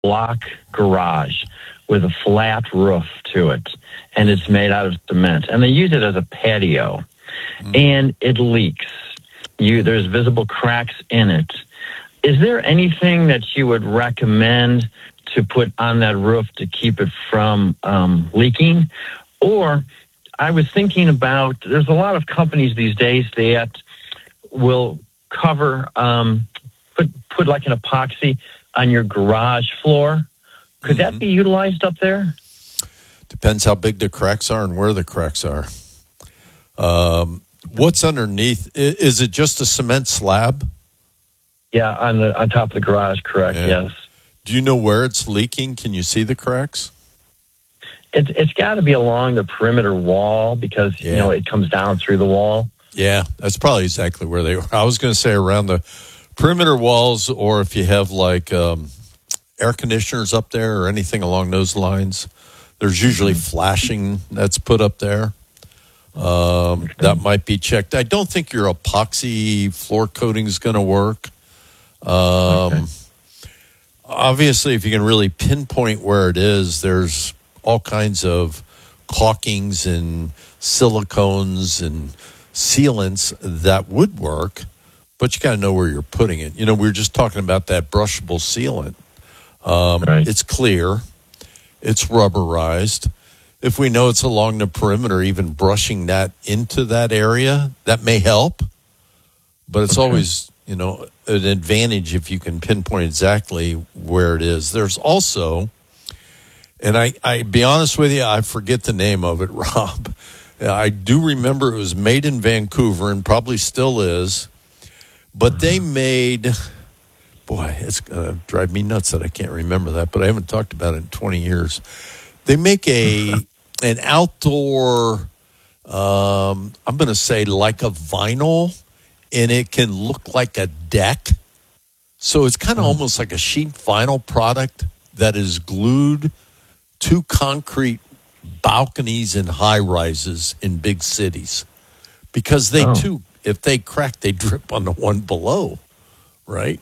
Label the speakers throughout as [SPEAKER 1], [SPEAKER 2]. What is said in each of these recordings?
[SPEAKER 1] block garage with a flat roof to it, and it's made out of cement. And they use it as a patio, and it leaks. There's visible cracks in it. Is there anything that you would recommend to put on that roof to keep it from leaking? Or I was thinking about, there's a lot of companies these days that will cover, put like an epoxy on your garage floor. Could that be utilized up there?
[SPEAKER 2] Depends how big the cracks are and where the cracks are. What's underneath? Is it just a cement slab?
[SPEAKER 1] Yeah, on top of the garage, correct, yes.
[SPEAKER 2] Do you know where it's leaking? Can you see the cracks?
[SPEAKER 1] It's got to be along the perimeter wall because, it comes down through the wall.
[SPEAKER 2] Yeah, that's probably exactly where they were. I was going to say around the perimeter walls, or if you have like air conditioners up there or anything along those lines, there's usually flashing that's put up there. That might be checked. I don't think your epoxy floor coating is going to work. Obviously, if you can really pinpoint where it is, there's all kinds of caulkings and silicones and sealants that would work, but you got to know where you're putting it. We were just talking about that brushable sealant. It's clear. It's rubberized. If we know it's along the perimeter, even brushing that into that area, that may help. But it's always, an advantage if you can pinpoint exactly where it is. There's also, and I be honest with you, I forget the name of it, Rob. I do remember it was made in Vancouver and probably still is. But they made, boy, it's going to drive me nuts that I can't remember that, but I haven't talked about it in 20 years. They make an outdoor, I'm going to say like a vinyl, and it can look like a deck. So it's kind of almost like a sheet vinyl product that is glued to concrete balconies and high-rises in big cities. Because they, too, if they crack, they drip on the one below, right?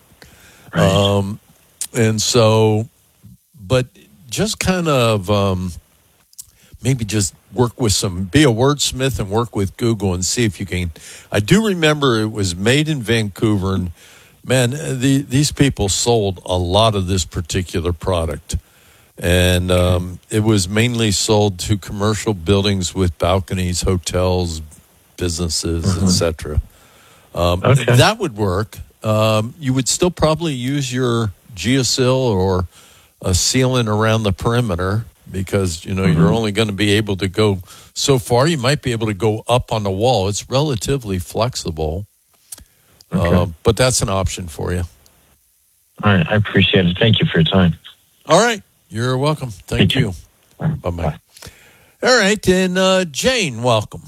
[SPEAKER 2] And so, but just kind of maybe just work with be a wordsmith and work with Google and see if you can. I do remember it was made in Vancouver, and man, these people sold a lot of this particular product. And it was mainly sold to commercial buildings with balconies, hotels, businesses, etc. That would work. You would still probably use your Geosil or a sealant around the perimeter because, you're only going to be able to go so far. You might be able to go up on the wall. It's relatively flexible, but that's an option for you.
[SPEAKER 1] All right. I appreciate it. Thank you for your time.
[SPEAKER 2] All right. You're welcome. Thank you. Bye-bye. All right. And Jane, welcome.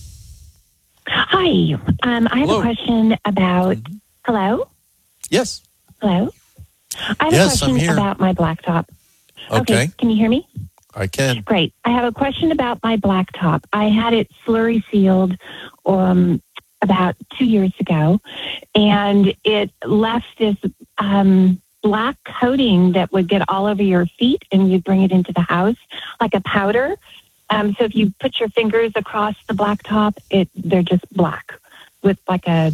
[SPEAKER 3] Hi. I have a question about... Hello?
[SPEAKER 2] Yes.
[SPEAKER 3] Hello? I have a question about my blacktop.
[SPEAKER 2] Okay.
[SPEAKER 3] Can you hear me?
[SPEAKER 2] I can.
[SPEAKER 3] Great. I have a question about my blacktop. I had it slurry sealed about 2 years ago, and it left this black coating that would get all over your feet, and you'd bring it into the house like a powder. So if you put your fingers across the blacktop, they're just black with like a,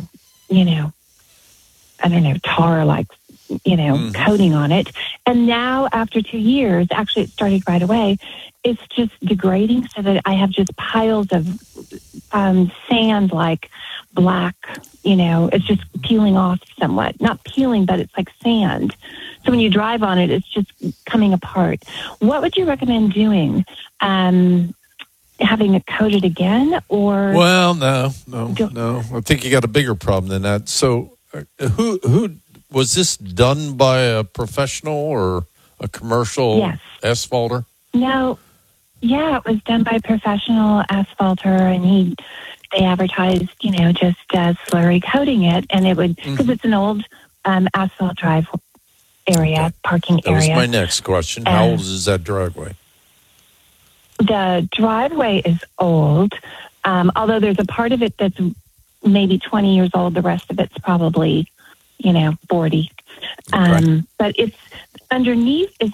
[SPEAKER 3] tar-like, coating on it. And now after 2 years, actually it started right away, it's just degrading so that I have just piles of sand like black, it's just peeling off somewhat. Not peeling, but it's like sand. So when you drive on it, it's just coming apart. What would you recommend doing? Having it coated again, or?
[SPEAKER 2] Well, no. I think you got a bigger problem than that. So who was this done by a professional or a commercial asphalter?
[SPEAKER 3] No. Yeah, it was done by a professional asphalter, and they advertised, just slurry coating it, and it would, because it's an old asphalt drive area, parking area.
[SPEAKER 2] That was my next question. How old is that driveway?
[SPEAKER 3] The driveway is old, although there's a part of it that's maybe 20 years old. The rest of it's probably, 40. But underneath is